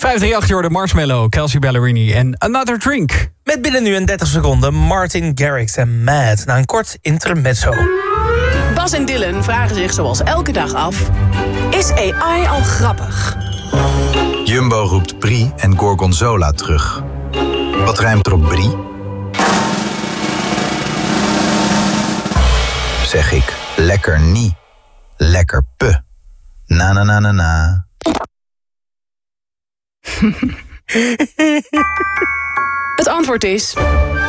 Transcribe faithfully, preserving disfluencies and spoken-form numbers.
vijf drie acht, Jordan Marshmallow, Kelsey Ballerini en Another Drink. Met binnen nu in dertig seconden Martin Garrix en Mad. Na een kort intermezzo. Bas en Dylan vragen zich zoals elke dag af: is A I al grappig? Jumbo roept Brie en Gorgonzola terug. Wat rijmt er op Brie? Zeg ik, lekker niet. Lekker pe. Na na na na na. Het antwoord is